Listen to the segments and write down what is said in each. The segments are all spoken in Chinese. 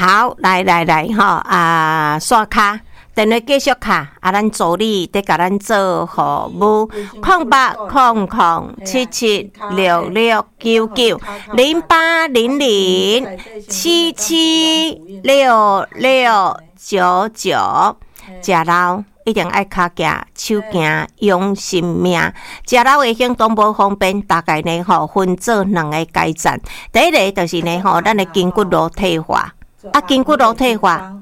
好，来哈刷卡。电话继续卡，咱助理在甲咱做服务，0800776699，食老一定爱脚行手行用性命，食老的行动无方便，大概呢分做两个阶段。第一个就是呢咱的筋骨裸退化。筋骨裸退化，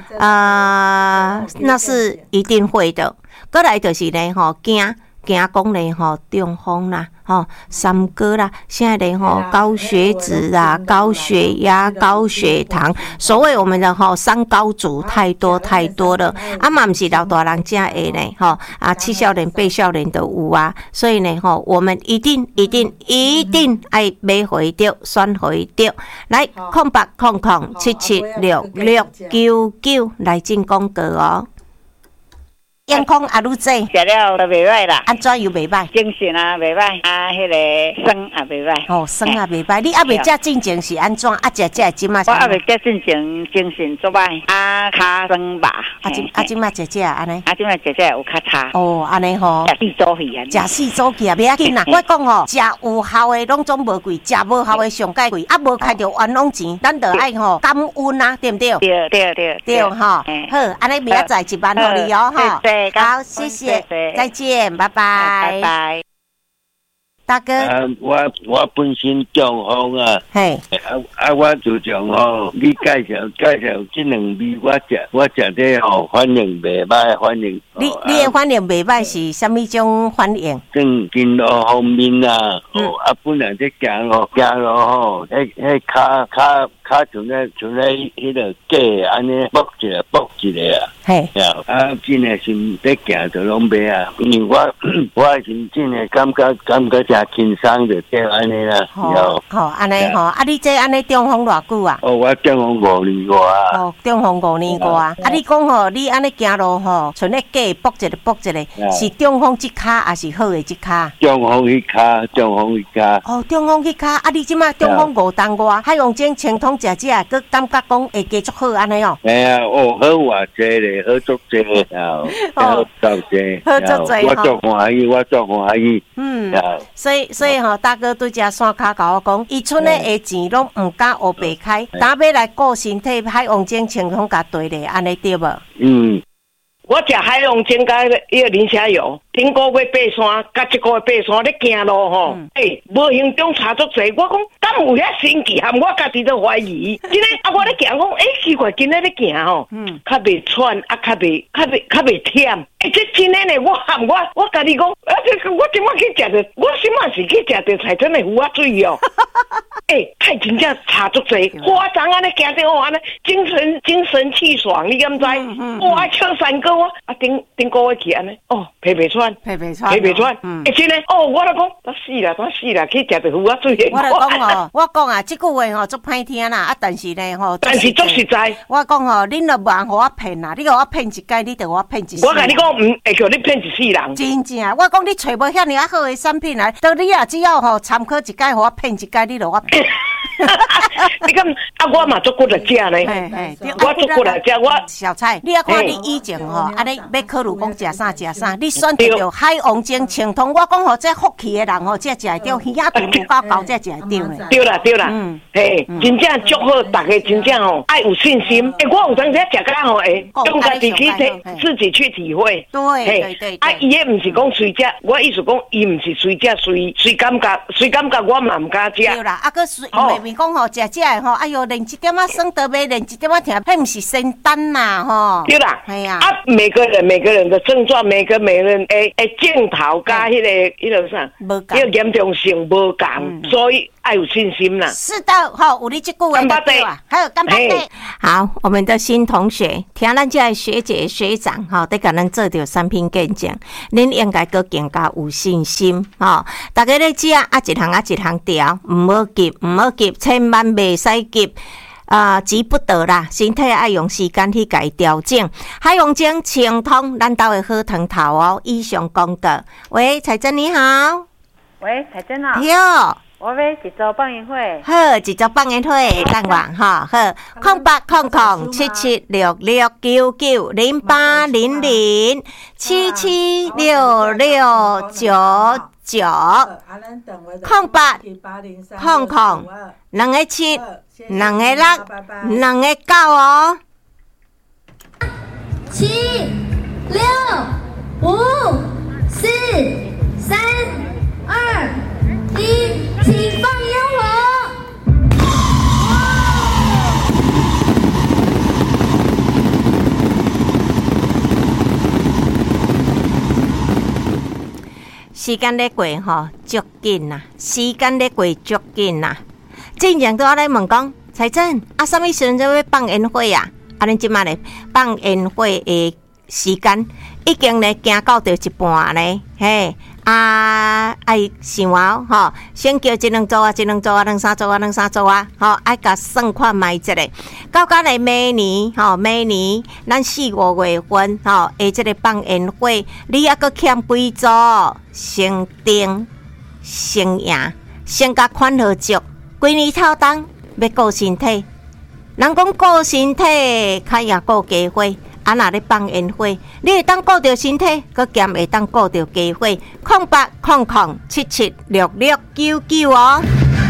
那是一定会的。过来就是呢，惊讲呢，中风啦，三高啦，现在的高血脂啊、高血压、高血糖，所谓我们的三高族太多了，嘛不是老大人才会呢，七少年、八少年都有啊，所以呢，我们一定爱买回到、选回到，来0800776699来进广告哦。健康啊，愈济食了都袂歹啦。 安怎又袂歹？ 精神啊袂歹，迄个酸也袂歹。 酸也袂歹。你还袂食进前是安怎？食即马？ 我还袂食进前，精神足歹，骹酸吧。 即马食安尼？ 即马食有较差。 安尼吼。 食四组去啊！ 食四组去啊，袂要紧啦。我讲食有效的拢总无贵，食无效的上介贵。无开着冤枉钱，咱着爱感恩啊，对不对？对好，安尼明仔载一万互你哦，好，谢谢，再见，拜拜。大哥， 我本身中风啊， 嘿， 我就中风，你介绍这两味我食的反应袂歹，反应。 你的反应袂歹是啥物种反应？ 正筋络方面啊，本来在行路吼，迄骹像咧迄个鸡安尼搏一个啊， 嘿， 真诶是在行就拢袂啊，因为我是真诶感觉真轻松就对安尼啦。 好，安尼你这安尼中风偌久啊？ 我中风5年外啊。 中风5年外。你讲你安尼行路像咧鸡搏一个，是中风即骹还是好诶即骹？ 中风迄骹。中风迄骹，你即马中风5年外， 海洋精清通食，佮感觉讲会继续好安尼哦。 哎呀，好偌济咧，好足济好足济，我足欢喜。 所以大哥对遮山骹甲我讲，伊剩咧的钱拢唔敢黑白开，打要来顾身体，海洋精清通甲对咧，安尼对无？ 我食海洋精甲迄个磷虾油，顶个月爬山，甲即个月爬山咧行路吼，无形中差足济。我讲，敢有遐神奇？含我家己都怀疑。今日我咧行讲，奇怪，今日咧行吼，较袂喘，较袂忝。这真诶呢，我家己讲，我即摆去食着，我即摆是去食着菜真诶浮啊水哦。太真正差足济。我昨安尼行着安尼精神气爽，你敢知？我爱唱山歌啊，顶个月去安尼，皮喘。真诶，我咧讲，当死啦，去食着浮啊水。 我讲啊，即句话足歹听啦，但是呢但是足实在。 我讲恁就茫互我骗啦，你甲我骗一届，你就我骗一世。 我甲你讲，会叫你骗一世人。 真正，我讲你找无遐尔好的产品来，到你只要参考一届，互我骗一届，你就我骗。 你讲我嘛足过来食呢，我足过来食。我小蔡，你要看你以前安尼要考虑讲食啥，你选择着海王精清通。我讲这福气的人才食会着，鱼仔肚有够才食会着呢。 对啦，真正足好，大家真正爱有信心。我有当时食到用家己去自己去体会。 对。 伊也毋是讲随食，我意思讲伊毋是随食随感觉，我嘛毋敢食。 对啦，个袂咪讲食的哎哟，连一点酸都袂，连一点疼，迄毋是仙丹呐对啦， 系啊。 每个人的症状，每个人诶镜头加迄个啥，迄个严重性无共，所以爱有信心啦。 是的，有你这句话就对啊。还有干巴爹。好，我们的新同学，听咱这学姐学长在甲咱做着产品见证，恁应该更加有信心大家咧食一项调，唔好急，千万袂使急。急不得啦，身体爱用时间去甲伊调整。海洋精清通，咱兜的好汤头哦。以上广告。喂，彩珍你好。 喂，彩珍啊。 哟。 我要一组放烟会。 好，一组放烟会，等我哈。好，0800776699，0800776699，2个7，2个6，2个9哦。 7、6、5、4、3、2、1，请放烟火！ 时间咧过吼，足紧呐！时间咧过足紧呐！真正都我来问讲，彩珍啊，什么时阵才要放烟火啊？啊，恁即马咧放烟火的时间已经咧行到着一半咧，嘿。爱想啊，吼，先叫一两组啊，一两组啊，两三组啊，两三组啊，吼，爱甲算看卖一个。到甲来明年，吼，明年咱4、5月份，吼，下即个放烟火，你还阁欠几组？先定，先赢，先甲款好足。规年透冬要顾身体，人讲顾身体，较也顾家伙。啊，若咧放烟火，你会当顾着身体，佮兼会当顾着家伙。0800776699哦。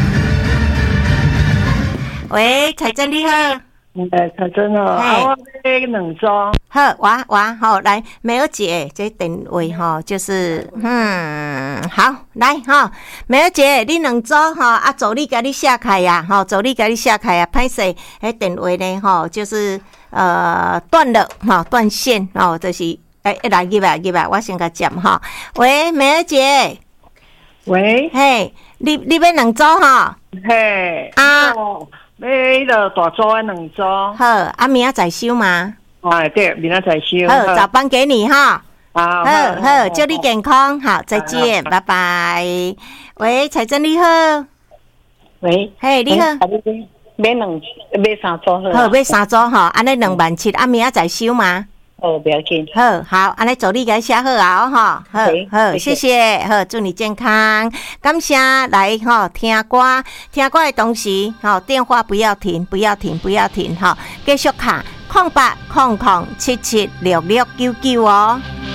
喂，彩珍你好。 彩珍哦，我要2组。 好，我好来，梅尔姐，这电话吼就是好来吼，梅尔姐，你2组吼啊，助理甲你写开呀，吼，助理甲你写开呀，歹势，迄电话呢吼就是断了哈，断线哦，就是来入来，我先甲接哈。喂，梅尔姐， 喂， 嘿，你要2组哈？ 嘿， 啊， 要迄个大组的2组。 好，啊，明仔载收吗？ 哎，对，明仔载收。 好，早班给你哈。 好， 祝你健康，好，再见，拜拜。喂，彩珍你好。 喂， 嘿，你好。 买3组好。 好，买3组吼，安尼27000，啊，明仔载收吗？ 哦，不要紧。 好，安尼助理甲写好啊，吼，好，谢谢，好，祝你健康，感谢来吼听歌的同时，吼电话不要停，吼，继续卡0800776699哦。